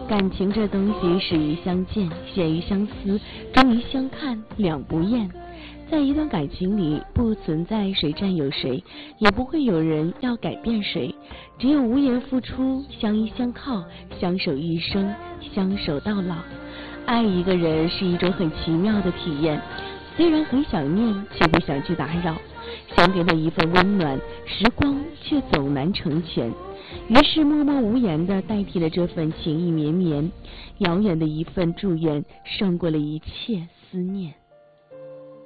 感情这东西始于相见，陷于相思，终于相看两不厌。在一段感情里，不存在谁占有谁，也不会有人要改变谁，只有无言付出，相依相靠，相守一生，相守到老。爱一个人是一种很奇妙的体验，虽然很想念，却不想去打扰，想给的一份温暖，时光却总难成全。于是默默无言地代替了这份情意绵绵，遥远的一份祝愿胜过了一切思念。